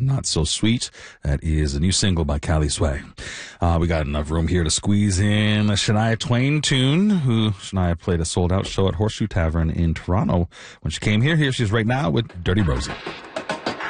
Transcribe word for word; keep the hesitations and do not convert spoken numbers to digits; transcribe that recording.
Not So Sweet. That is a new single by Cali Sway. Uh, we got enough room here to squeeze in a Shania Twain tune, who Shania played a sold-out show at Horseshoe Tavern in Toronto when she came here. Here she is right now with Dirty Rosie.